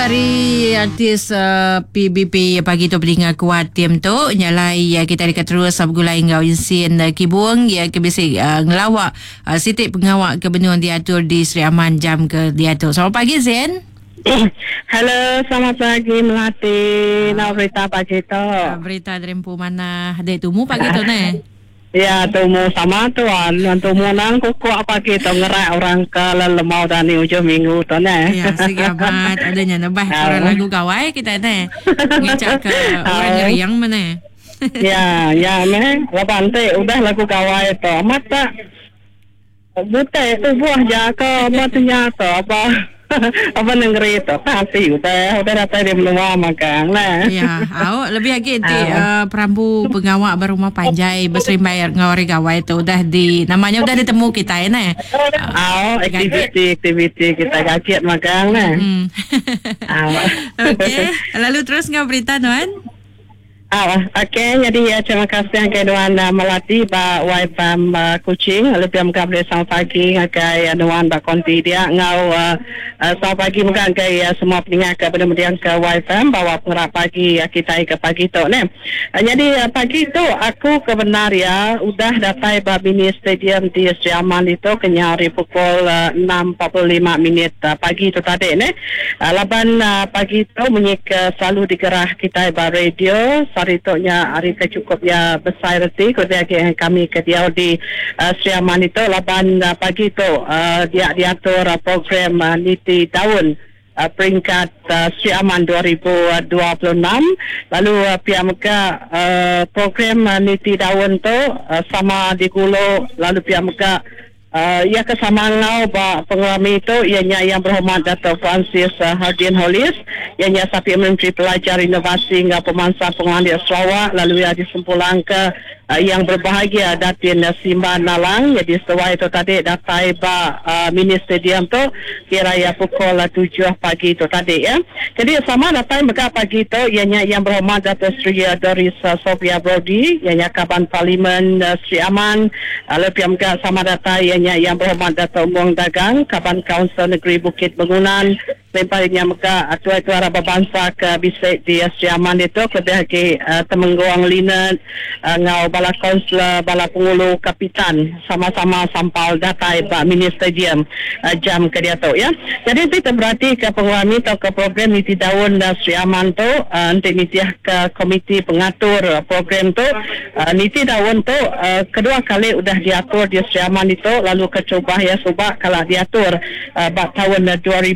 dari artis PBP pagi tu pelinga kuat tim tu nyalai kita dekat terus bergulai ngau insin kibung ya kebisik ngelawak sitik pengawak kebenuan diatur di Sri Aman jam ke diatur. Selamat pagi Zen. Halo, selamat pagi Melati. Nak berita pagi tu. Berita dari empu mana ada tumu pagi tu ne? Ya, tumu sama tuan. Tumu nang kukuak pagi tu ngerak orang ke lemau dan ujung minggu tu ne. Ya, sige amat. Adanya nabah orang lagu gawai kita ne. Ngecak ke orang ngeriang mana? Ya, ne. Lepas tu udah lagu gawai tu. Amat tak? Buta tu buah jaka batunya tu apa? Apa negeri itu pasti udah datang di luar makan lah. Ya, lebih lagi nanti perambu pengawak berumah panjai berserimbayar ngawari gawai itu udah namanya udah ditemu kita ya. Aktiviti kita kaget makan lah. Okey, lalu terus ngau berita tuan. Okey, jadi terima kasih Tuan Melati ba Waipam Kuching lebih mengabdi sang pagi ngakai Nuan ba konti dia ngau sang pagi mungkin kai semua pendengar ke benar-benar ke Waipam bawa pengerap pagi kita ke pagi tu ne. Jadi pagi tu aku kebenar ya udah datai ba mini stadium di Sri Aman itu kenyari pukul 6.45 pagi tu tadi ne. Laban pagi tu menyik selalu digerah kita ba radio saritonya hari kecukup ya besar reti kemudian kami ke dia di Sri Aman itu laban pagi itu dia diatur program niti tahun peringkat Sri Aman 2026 lalu pihak mereka program niti tahun tu sama di Gulo lalu pihak mereka ia kesamaan ngau ba pengalami itu ianya yang berhormat Dato' Francis Hardin Hollis ianya Sapi Menteri Pelajar Inovasi hingga Pemansa Penguandil Sarawak lalu ia disempulang ke yang berbahagia Datin Simba Nalang jadi setelah itu tadi datai ba mini stadium tu kira ya pukul 7 pagi itu tadi ya jadi sama datai mereka pagi itu ianya yang berhormat Dato' Sri Doris Sofia Brody ianya Kaban Parlimen Sri Aman lalu pihak mereka sama datai ianya yang berhormat Dato' Muang Dagang Kaban Kaunsil Negeri Bukit Bangunan lemparinya mereka tuai-tuai berbangsa ke bisik di Sri Aman itu kemudian Temengguang Linet ngau bala kaunselor bala pengulu kapitan sama-sama sampal datai ba mini stadium jam ke dia tu ya jadi kita berarti ke penguami atau ke program niti daun Sri Aman tu untuk niti ke komiti pengatur program tu niti daun tu kedua kali udah diatur di Sri Aman itu lalu kecoba ya subak kalau diatur bak tahun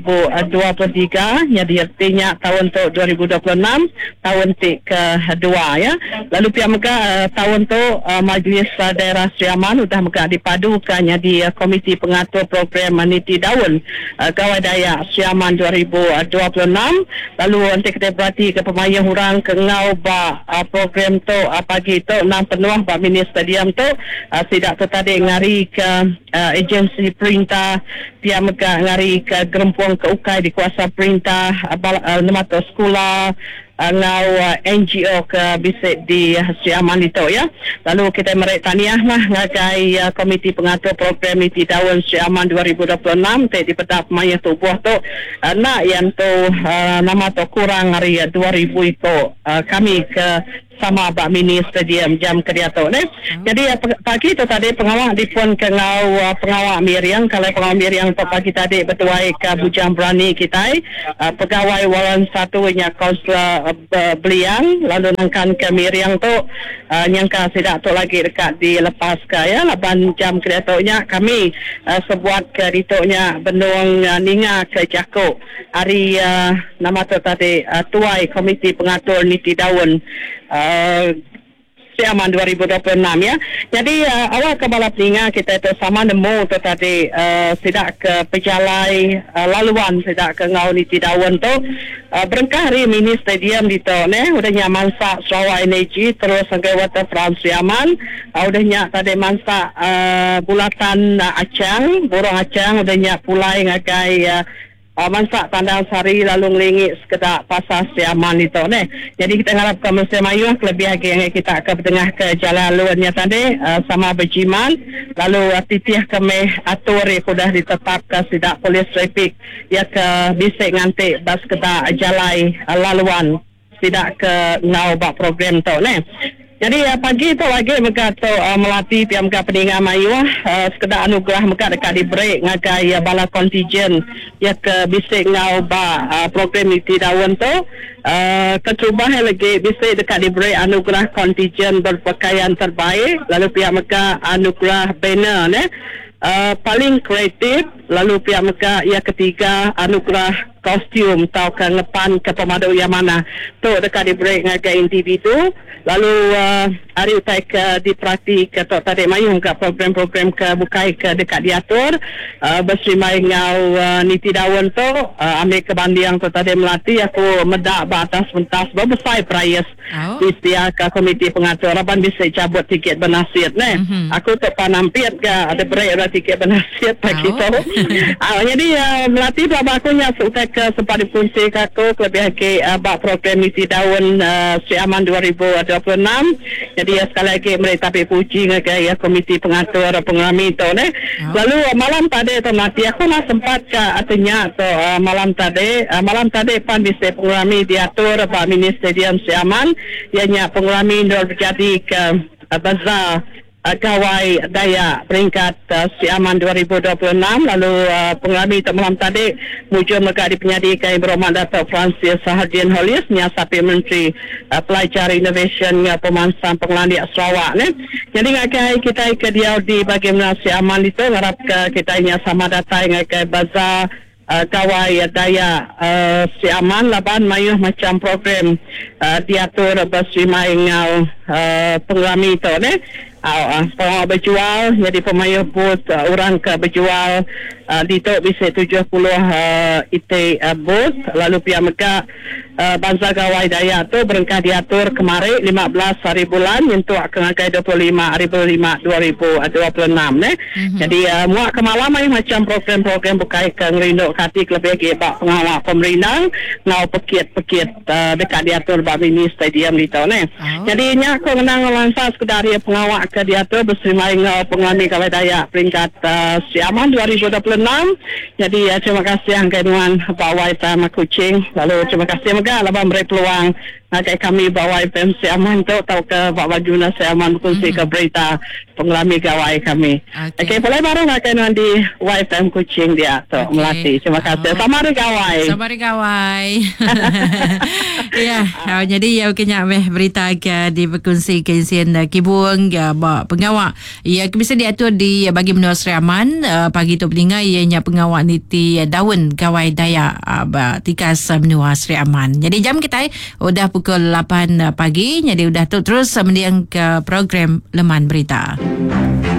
2023 jadi artinya tahun tu 2026 tahun kedua ya lalu pihak mereka tahun tu Majlis Daerah Sri Aman sudah mereka dipadukannya di komiti pengatur program niti daun Gawai Daya Sri Aman 2026 lalu nanti kita berarti ke pemayang hurang ke ngau ba program tu pagi tu 6 penuah ba mini stadium tu tidak tu tadi ngari ke agensi perintah pihak mereka ngari ke gerempuang ke ukai di kuasa perintah nemato sekolah ngau NGO ke bisik di Sri Aman itu ya. Lalu kita merek tahniah lah ngagai komiti pengatur program niti tahun Sri Aman 2026 di peta pemaya tubuh tu nak yang tu nama tu kurang hari 2000 itu kami ke sama bak mini stadium jam ke dia tu ne. Jadi pagi tu tadi pengawal dipun ke ngau pengawal Miriam kalau pengawal Miriam tu pagi tadi bertuai ke Bujang Berani kita pegawai walan satu nya kaunselor Beliang lalu nangkan ke Miriam tu nyangka tidak tu lagi dekat dilepas ke ya laban jam ke dia tu nya kami sebuat ke dituknya benung ninga ke Jakuk hari nama tu tadi tuai komiti pengatur niti daun Sri Aman 2026 ya. Jadi awal kepala peninga kita itu sama nemu tu tadi tidak ke pejalai laluan tidak ke ngau niti daun tu berengkah hari mini stadium di tu ne udah nyaman sak Sarawak Energy terus sampai waterfront Sri Aman udah nyak tadi mansa bulatan acang borong acang udah nyak pulai ngagai manfaat pandang sari lalu ngelingit sekedar pasal siaman itu ne. Jadi kita harapkan Malaysia Melayu lebih lagi yang kita akan bertengah ke jalan luarnya tadi sama berjiman lalu titih kami atur sudah ditetapkan tidak polis trafik ya ke bisik ngantik bas sekedar jalan laluan tidak ke ngau bak program tu ne. Jadi pagi tu lagi mereka tu melatih pihak mereka peningan Melayu sekedar anugerah mereka dekat di break ngagai bala kontijen ya ke bisik ngau ba program itu daun tu ketubah lagi bisik dekat di break anugerah kontijen berpakaian terbaik lalu pihak mereka anugerah banner ne paling kreatif lalu pihak mereka yang ketiga anugerah kostum atau kengepan ke pemadu yang mana tu dekat di break ngagai individu lalu hari utai ke dipraktik atau tadi mayung ke program-program ke bukai ke dekat diatur berserimai ngau niti daun tu ambil ke bandiang tu tadi melatih aku medak batas pentas berbesar price di pihak komiti pengatur aban bisa cabut tiket benasir ne aku tu panampit ke ada break ada tiket benasir pagi tu jadi melatih bapa aku nya suka ke sempat dipunci aku lebih lagi bak program niti daun Siaman 2026 jadi sekali lagi mereka tapi puji ke komiti pengatur pengalami tu ne lalu malam tadi tu nanti aku nak sempat ke artinya tu malam tadi pan bisa pengalami diatur Pak Mini Stadium Siaman ianya pengalami terjadi ke bazar Gawai Dayak peringkat Siaman 2026 lalu pengalami tak malam tadi mujur mereka dipenyadikan Berhormat Datuk Francis Sahardin Holis Nyiasapi Menteri Pelajar Innovation Pemansang Pengelandik Sarawak ne. Jadi ngakai kita ke dia di bagaimana Siaman itu harap ke kita sama datang ngakai bazar Gawai Dayak Siaman laban mayuh macam program diatur berserimai ngau pengalami itu ne. Berjual jadi pemayu booth orang ke berjual di tu bisa 70 ite booth lalu pihak mereka Banza Gawai Dayak tu berengkah diatur kemarin 15 hari bulan untuk akan ngagai 25 hari 5 2026 ne. Jadi muak ke malam macam program-program bukai ke ngerinduk kati lebih lagi bak pengawal pemerintah ngau pekit-pekit dekat diatur bak mini stadium di tu ne. Jadi nya aku menang lansas kedari pengawal ke diatur berserimai ngau pengalami Gawai Dayak peringkat Siaman 2026. Jadi terima kasih angkaian bawai sama Kuching lalu terima kasih megah labang beri peluang ngagai kami bawai FM Siaman tu tahu ke Pak Wajuna Siaman berkongsi ke berita pengalami gawai kami. Okey, boleh baru ngagai di YFM Kuching dia tu melatih. Terima kasih. Samari gawai. Samari gawai. Ya, jadi ya kena berita ke di berkongsi ke insian Kibung ya pengawak. Ya bisa diatur di bagi menua Seriaman pagi tu peningai ianya pengawak niti daun Gawai Dayak tikas menua Seriaman. Jadi jam kita udah pukul 8 pagi jadi udah terus mendiang ke program Leman Berita.